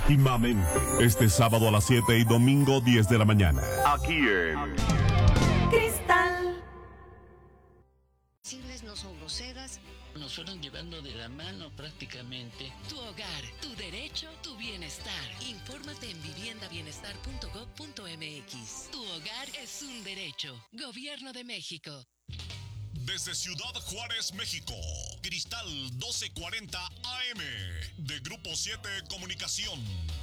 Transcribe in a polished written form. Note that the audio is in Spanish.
íntimamente. Este sábado a las 7 y domingo 10 de la mañana. Aquí en Cristal. No son groseras. Nos fueron llevando de la mano prácticamente. Tu hogar, tu derecho, tu bienestar. Infórmate en viviendabienestar.gov.mx. Tu hogar es un derecho. Gobierno de México. Desde Ciudad Juárez, México, Cristal 1240 AM, de Grupo 7 Comunicación.